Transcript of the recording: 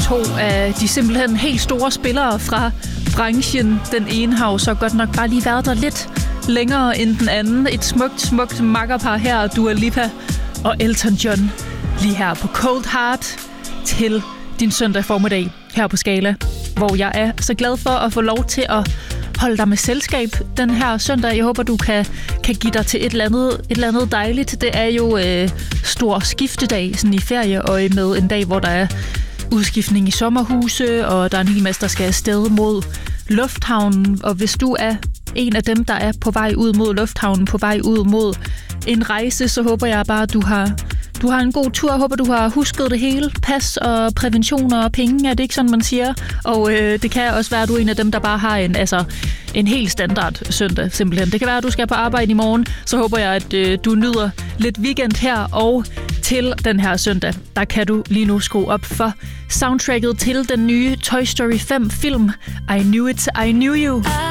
to af de simpelthen helt store spillere fra branchen. Den ene har jo så godt nok bare lige været der lidt længere end den anden. Et smukt makkerpar her, Dua Lipa og Elton John. Lige her på Cold Heart til din søndag formiddag her på Skala, hvor jeg er så glad for at få lov til at holde dig med selskab den her søndag. Jeg håber, du kan give dig til et eller andet dejligt. Det er jo stor skiftedag sådan i ferieøje med en dag, hvor der er udskiftning i sommerhuse, og der er en hel masse, der skal afsted mod lufthavnen. Og hvis du er en af dem, der er på vej ud mod lufthavnen, på vej ud mod en rejse, så håber jeg bare, at du har en god tur. Jeg håber, du har husket det hele. Pas og prævention og penge, er det ikke sådan, man siger? Og det kan også være, at du er en af dem, der bare har en helt standard søndag, simpelthen. Det kan være, at du skal på arbejde i morgen. Så håber jeg, at du nyder lidt weekend her. Og til den her søndag, der kan du lige nu skrue op for soundtracket til den nye Toy Story 5-film. I Knew It, I Knew You.